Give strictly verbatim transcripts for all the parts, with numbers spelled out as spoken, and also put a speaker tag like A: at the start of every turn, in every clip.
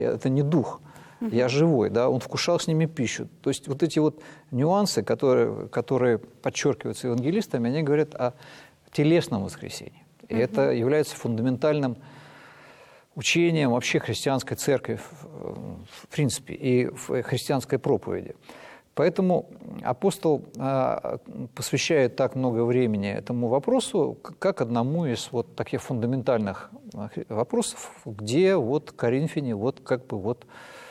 A: Это не дух, я живой, да, он вкушал с ними пищу. То есть вот эти вот нюансы, которые, которые подчеркиваются евангелистами, они говорят о телесном воскресении. И угу. это является фундаментальным учением вообще христианской церкви, в принципе, и в христианской проповеди. Поэтому апостол посвящает так много времени этому вопросу, как одному из вот таких фундаментальных вопросов, где вот коринфяне вот как бы вот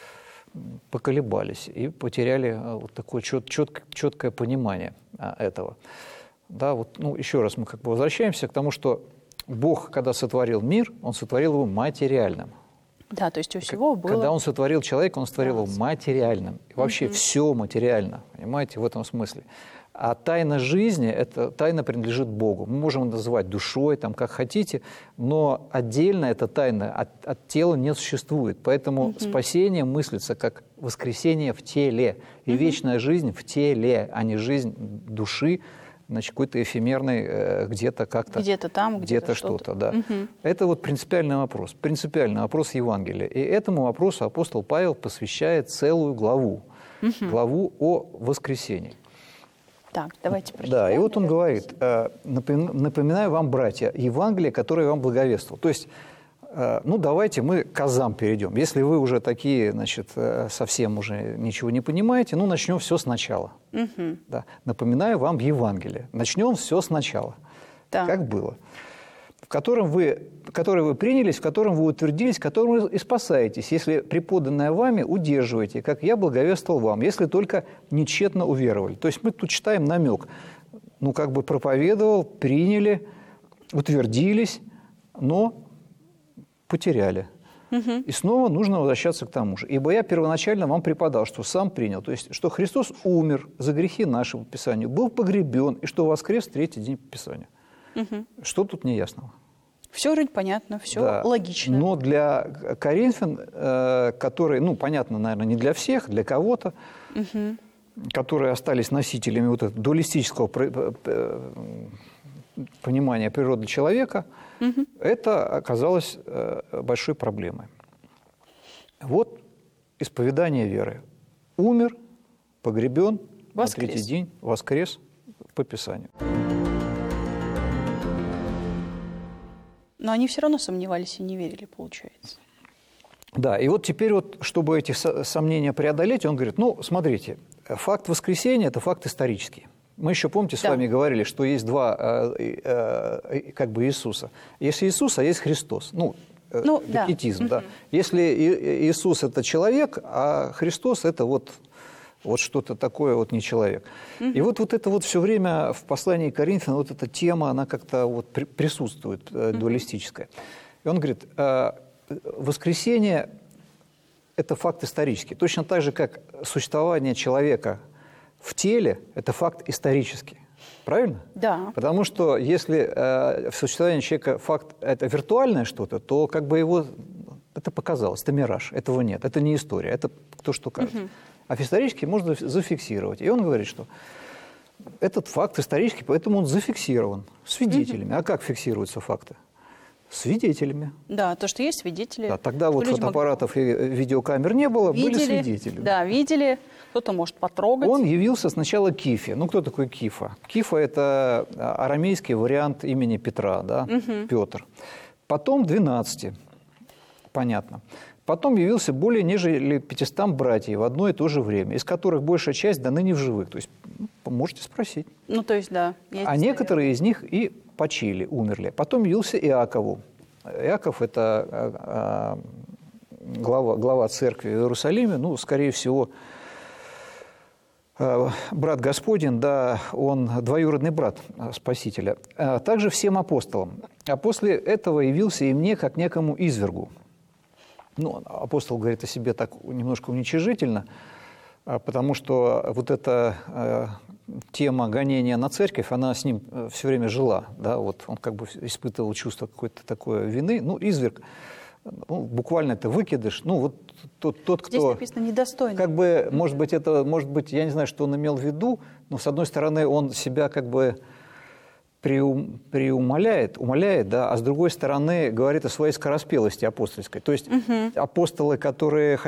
A: поколебались и потеряли вот такое чет, чет, четкое понимание этого. Да, вот, ну, еще раз мы как бы возвращаемся к тому, что Бог, когда сотворил мир, Он сотворил его материальным.
B: Да, то есть у всего было...
A: Когда Он сотворил человека, Он сотворил да. его материальным. И вообще угу. все материально, понимаете, в этом смысле. А тайна жизни, эта тайна принадлежит Богу. Мы можем ее называть душой, там, как хотите, но отдельно эта тайна от, от тела не существует. Поэтому угу. спасение мыслится как воскресение в теле. И угу. вечная жизнь в теле, а не жизнь души, значит, какой-то эфемерный, где-то как-то,
B: где-то там, где-то,
A: где-то
B: что-то.
A: что-то, да.
B: Угу.
A: Это вот принципиальный вопрос, принципиальный вопрос Евангелия. И этому вопросу апостол Павел посвящает целую главу, угу. главу о воскресении.
B: Так, давайте прочитаем.
A: Да, и вот он говорит, напоминаю вам, братья, Евангелие, которое я вам благовествовал. То есть, ну, давайте мы к азам перейдем. Если вы уже такие, значит, совсем уже ничего не понимаете, ну, начнем все сначала. Угу. Да. Напоминаю вам Евангелие. Начнем все сначала. Да. Как было. В котором вы, который вы принялись, в котором вы утвердились, в котором вы и спасаетесь, если преподанное вами удерживаете, как я благовествовал вам, если только нечетно уверовали. То есть мы тут читаем намек. Ну, как бы проповедовал, приняли, утвердились, но потеряли. Угу. И снова нужно возвращаться к тому же. Ибо я первоначально вам преподал, что сам принял, то есть, что Христос умер за грехи наши по Писанию, был погребен, и что воскрес в третий день по Писанию. Угу. Что тут неясного?
B: Все вроде понятно, все
A: да.
B: логично.
A: Но для коринфян, э, которые, ну, понятно, наверное, не для всех, для кого-то, угу. которые остались носителями вот этого дуалистического понимания природы человека, угу. это оказалось большой проблемой. Вот исповедание веры. Умер, погребен, воскрес. На третий день воскрес по Писанию.
B: Но они все равно сомневались и не верили, получается.
A: Да, и вот теперь, вот, чтобы эти сомнения преодолеть, он говорит, ну, смотрите, факт воскресения – это факт исторический. Мы еще, помните, с да. вами говорили, что есть два э, э, как бы Иисуса. Есть Иисус, а есть Христос. Ну, э, ну докетизм, да. да. Если Иисус – это человек, а Христос – это вот, вот что-то такое, вот не человек. Угу. И вот, вот это вот все время в послании к Коринфянам, вот эта тема, она как-то вот при, присутствует, э, дуалистическая. И он говорит, э, воскресение – это факт исторический. Точно так же, как существование человека в теле – это факт исторический. Правильно?
B: Да.
A: Потому что если э, в существовании человека факт – это виртуальное что-то, то как бы его… Это показалось, это мираж, этого нет, это не история, это то, что кажется. Угу. А исторически можно зафиксировать. И он говорит, что этот факт исторический, поэтому он зафиксирован свидетелями. Угу. А как фиксируются факты? Свидетелями.
B: Да, то, что есть свидетели.
A: Да, тогда вот фотоаппаратов могли... и видеокамер не было, видели, были свидетели.
B: Да, видели, кто-то может потрогать.
A: Он явился сначала Кифе. Ну, кто такой Кифа? Кифа – это арамейский вариант имени Петра, да, угу. Петр. Потом двенадцати, понятно. Потом явился более нежели пятистам братьев в одно и то же время, из которых большая часть до ныне в живых. То есть, можете спросить.
B: Ну, то есть, да.
A: А некоторые из них и почили, умерли. Потом явился Иакову. Иаков – это глава, глава церкви в Иерусалиме, ну, скорее всего, брат Господень, да, он двоюродный брат Спасителя. Также всем апостолам. А после этого явился и мне, как некому извергу. Ну, апостол говорит о себе так немножко уничижительно, потому что вот эта тема гонения на церковь, она с ним все время жила, да, вот он как бы испытывал чувство какой-то такой вины. Ну, изверг, ну, буквально это выкидыш, ну, вот тот, тот кто…
B: Здесь написано «недостойный».
A: Как бы, может быть, это, может быть, я не знаю, что он имел в виду, но, с одной стороны, он себя как бы преум, преумоляет, умаляет, да, а с другой стороны говорит о своей скороспелости апостольской. То есть угу. апостолы, которые